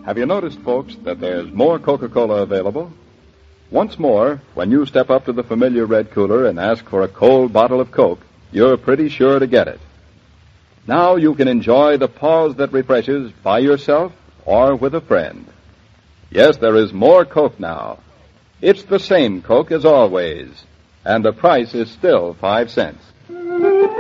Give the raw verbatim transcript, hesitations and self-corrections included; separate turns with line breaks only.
Have you noticed, folks, that there's more Coca-Cola available? Once more, when you step up to the familiar red cooler and ask for a cold bottle of Coke, you're pretty sure to get it. Now you can enjoy the pause that refreshes by yourself or with a friend. Yes, there is more Coke now. It's the same Coke as always, and the price is still five cents.